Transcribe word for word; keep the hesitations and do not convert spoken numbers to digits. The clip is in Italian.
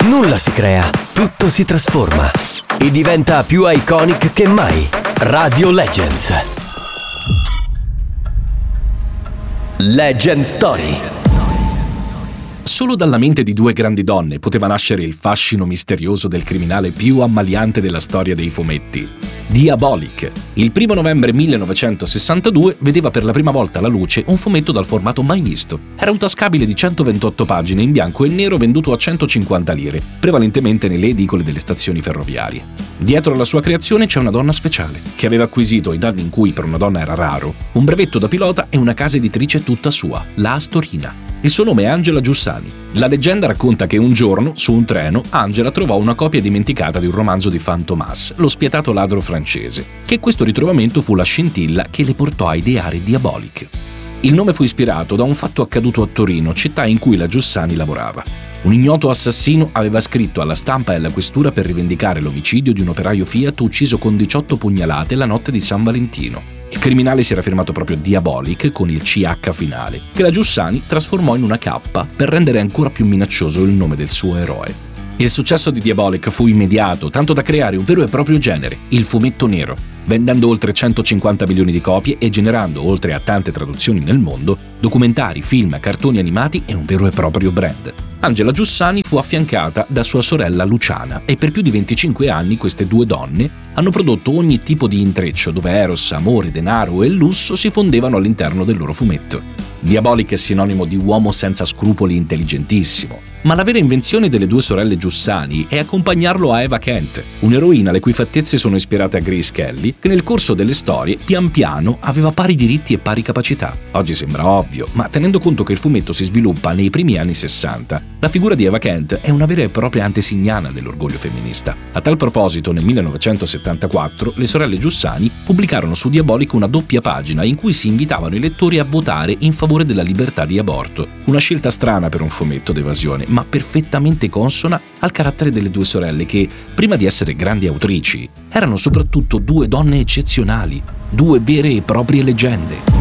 Nulla si crea, tutto si trasforma e diventa più iconic che mai. Radio Legends. Legend Story. Solo dalla mente di due grandi donne poteva nascere il fascino misterioso del criminale più ammaliante della storia dei fumetti, Diabolik. Il primo novembre millenovecentosessantadue vedeva per la prima volta alla luce un fumetto dal formato mai visto. Era un tascabile di centoventotto pagine in bianco e nero venduto a centocinquanta lire, prevalentemente nelle edicole delle stazioni ferroviarie. Dietro alla sua creazione c'è una donna speciale, che aveva acquisito, in anni in cui per una donna era raro, un brevetto da pilota e una casa editrice tutta sua, la Astorina. Il suo nome è Angela Giussani. La leggenda racconta che un giorno, su un treno, Angela trovò una copia dimenticata di un romanzo di Fantomas, lo spietato ladro francese, che questo ritrovamento fu la scintilla che le portò a ideare Diabolik. Il nome fu ispirato da un fatto accaduto a Torino, città in cui la Giussani lavorava. Un ignoto assassino aveva scritto alla stampa e alla questura per rivendicare l'omicidio di un operaio Fiat ucciso con diciotto pugnalate la notte di San Valentino. Il criminale si era firmato proprio Diabolik con il C H finale, che la Giussani trasformò in una K per rendere ancora più minaccioso il nome del suo eroe. Il successo di Diabolik fu immediato, tanto da creare un vero e proprio genere, il fumetto nero, vendendo oltre centocinquanta milioni di copie e generando, oltre a tante traduzioni nel mondo, documentari, film, cartoni animati e un vero e proprio brand. Angela Giussani fu affiancata da sua sorella Luciana e per più di venticinque anni queste due donne hanno prodotto ogni tipo di intreccio dove eros, amore, denaro e lusso si fondevano all'interno del loro fumetto. Diabolik è sinonimo di uomo senza scrupoli intelligentissimo, ma la vera invenzione delle due sorelle Giussani è accompagnarlo a Eva Kent, un'eroina le cui fattezze sono ispirate a Grace Kelly, che nel corso delle storie pian piano aveva pari diritti e pari capacità. Oggi sembra ovvio, ma tenendo conto che il fumetto si sviluppa nei primi anni sessanta, la figura di Eva Kent è una vera e propria antesignana dell'orgoglio femminista. A tal proposito, nel millenovecentosettantaquattro, le sorelle Giussani pubblicarono su Diabolik una doppia pagina in cui si invitavano i lettori a votare in favore della libertà di aborto. Una scelta strana per un fumetto d'evasione, ma perfettamente consona al carattere delle due sorelle che, prima di essere grandi autrici, erano soprattutto due donne eccezionali, due vere e proprie leggende.